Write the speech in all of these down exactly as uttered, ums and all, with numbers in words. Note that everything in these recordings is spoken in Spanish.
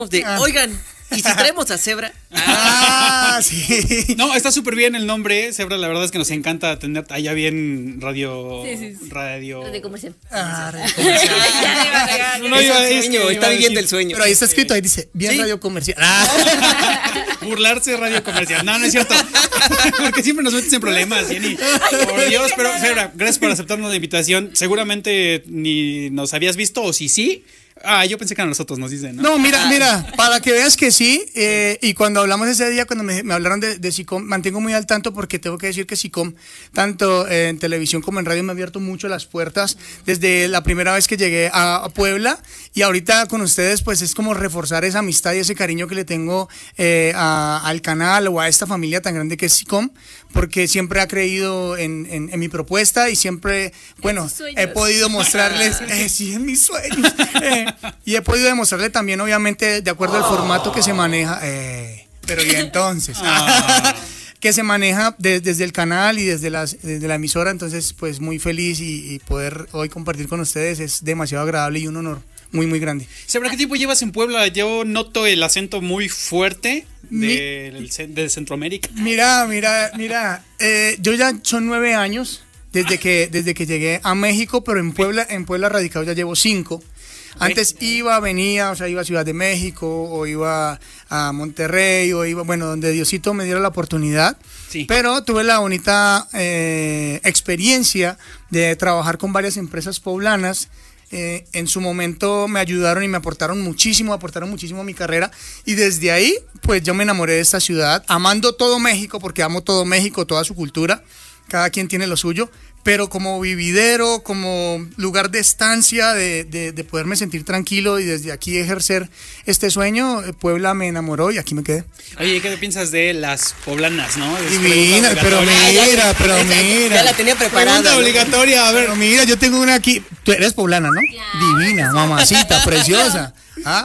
de, ah. oigan, ¿y si traemos a Zebra? Ah, sí. No, está súper bien el nombre, Zebra. La verdad es que nos encanta tener allá bien radio. Sí, sí, sí. Radio. Radio comercial. Ah, radio comercial. No, no, iba, el sueño, es está viviendo el sueño. Pero ahí está escrito, ahí dice, bien, ¿sí? Radio comercial. Ah. Burlarse de radio comercial. No, no es cierto. Porque siempre nos metes en problemas, Jenny. Por Dios, pero Zebra, gracias por aceptarnos la invitación. Seguramente ni nos habías visto, o si sí. Ah, yo pensé que a nosotros nos dicen, ¿no? No, mira, mira, para que veas que sí, eh, y cuando hablamos ese día, cuando me, me hablaron de, de SICOM, mantengo muy al tanto porque tengo que decir que SICOM, tanto en televisión como en radio, me ha abierto mucho las puertas desde la primera vez que llegué a, a Puebla, y ahorita con ustedes pues es como reforzar esa amistad y ese cariño que le tengo eh, a, al canal o a esta familia tan grande que es SICOM, porque siempre ha creído en, en, en mi propuesta y siempre, bueno, he podido mostrarles, eh, sí, en mis sueños, eh, y he podido demostrarle también, obviamente, de acuerdo al formato que se maneja, eh, pero y entonces, Ah. que se maneja de- desde el canal y desde, las, desde la emisora, entonces pues muy feliz y, y poder hoy compartir con ustedes es demasiado agradable y un honor muy, muy grande. Zebra, ¿qué tiempo llevas en Puebla? Yo noto el acento muy fuerte Mi- del ce- de Centroamérica. Mira, mira, mira, eh, yo ya son nueve años desde que, desde que llegué a México, pero en Puebla, en Puebla radicado ya llevo cinco. Antes iba, venía, o sea, iba a Ciudad de México, o iba a Monterrey, o iba, bueno, donde Diosito me diera la oportunidad. Sí. Pero tuve la bonita eh, experiencia de trabajar con varias empresas poblanas. Eh, en su momento me ayudaron y me aportaron muchísimo, aportaron muchísimo a mi carrera, y desde ahí pues yo me enamoré de esta ciudad, amando todo México, porque amo todo México, toda su cultura, cada quien tiene lo suyo, pero como vividero, como lugar de estancia, de, de, de poderme sentir tranquilo y desde aquí ejercer este sueño, eh, Puebla me enamoró y aquí me quedé. Oye, ¿qué piensas de las poblanas, no? Es Divina, pregunta pero obligatoria. mira, pero Ya mira. la tenía preparada. Pregunta ¿no? obligatoria, a ver. Pero mira, yo tengo una aquí. Tú eres poblana, ¿no? Divina, mamacita, preciosa. ¿Ah?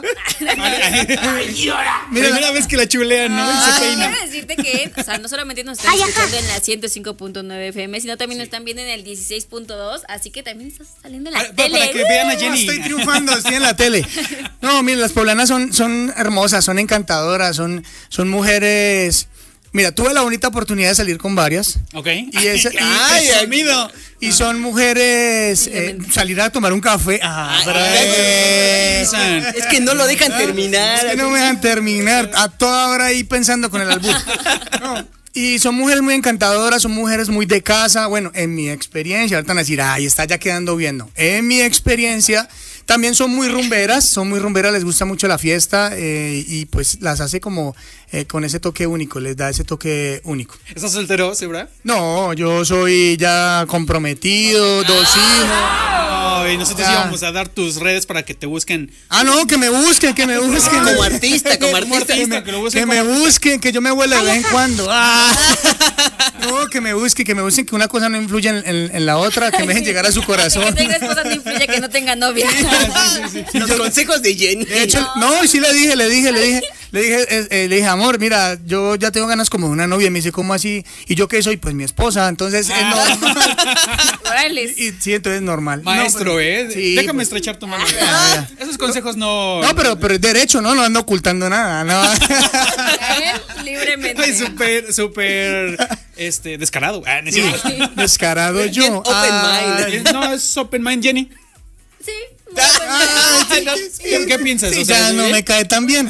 Mira, primera vez que la chulean, ¿no? Y se peina. Quiero decirte que, o sea, no solamente nos están escuchando en la ciento cinco punto nueve F M, sino también nos están viendo en el dieciséis punto dos, así que también estás saliendo en la Ah, para- tele. para que vean a No, Jenny. estoy triunfando, estoy en la tele. No, mira, las poblanas son, son hermosas, son encantadoras, son, son mujeres. Mira, tuve la bonita oportunidad de salir con varias. Ok. Y, esa- y- Ay, y son- amigo. y son mujeres, eh, salir a tomar un café. Ah, pero, eh, Es que no lo dejan terminar. Es que no me dejan terminar. A toda hora ahí pensando con el albur. No. Y son mujeres muy encantadoras, son mujeres muy de casa. Bueno, en mi experiencia, ahorita van a decir, ay, está ya quedando bien. No. En mi experiencia, también son muy rumberas, son muy rumberas, les gusta mucho la fiesta eh, y pues las hace como eh, con ese toque único, les da ese toque único. ¿Estás soltero, Zebra? No, yo soy ya comprometido, dos hijos. Ay, nosotros Ya. íbamos a dar tus redes para que te busquen. Ah, no, que me busquen, que me busquen. Como artista, como artista. Que me, que lo busquen que me como- busquen, que yo me vuelva de vez en cuando. Ah. No, que me busquen, que me busquen, que una cosa no influye en, en- en la otra, que me dejen llegar a su Que corazón. tenga esposa no influye que no tenga novia. Los consejos de Jenny. De hecho, no, y sí le dije, le dije, le dije, le dije, eh, eh, le dije, amor, mira, yo ya tengo ganas como de una novia. Y me dice, ¿cómo así? ¿Y yo qué soy? Pues mi esposa, entonces es normal. Órale. Y, sí, entonces es normal. Maestro, No, pero- ¿eh? Sí, Déjame pues. estrechar tu mano. Ah, Esos consejos no. No, pero, pero es derecho, ¿no? No ando ocultando nada, ¿no? Él libremente. Ay, súper, súper, este, descarado. Ah, no es cierto. Descarado yo. Bien open Ah, mind. No, es open mind, Jenny. Sí. Ay, ¿Qué, qué piensas? sí, O sea, ya no ¿eh? me cae tan bien.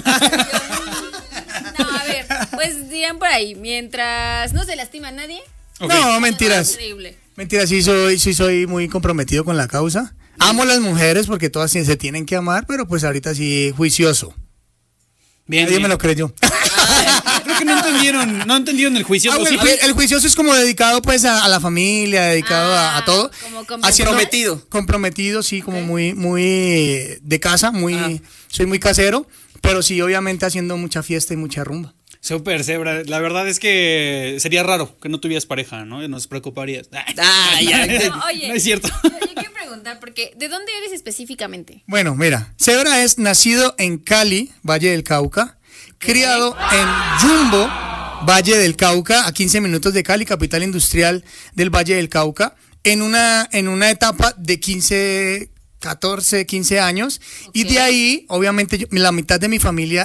No, a ver, pues dirán por ahí, mientras no se lastima a nadie. Ok. No, mentiras. Increíble. Mentiras, sí soy, sí soy muy comprometido con la causa. Amo a las mujeres porque todas sí se tienen que amar, pero pues ahorita sí juicioso. Bien, Nadie bien. me lo creyó. Creo que no entendieron, no entendieron el juicio. Ah, ¿o bueno, sí? el, el juicioso es como dedicado pues a, a la familia, dedicado a, a todo. Ah, como comprometido. Haciendo- Comprometido. Comprometido, sí, como muy, muy de casa, muy, soy muy casero, pero sí, obviamente haciendo mucha fiesta y mucha rumba. Súper, Zebra. La verdad es que sería raro que no tuvieras pareja, ¿no? Nos preocuparías. Ah, ya. No, oye, No es cierto. Yo, yo quiero preguntar, porque ¿de dónde eres específicamente? Bueno, mira, Zebra es nacido en Cali, Valle del Cauca, criado en Jumbo, Valle del Cauca, a quince minutos de Cali, capital industrial del Valle del Cauca, en una, en una etapa de quince, catorce, quince años, y Ok. de ahí, obviamente, yo- la mitad de mi familia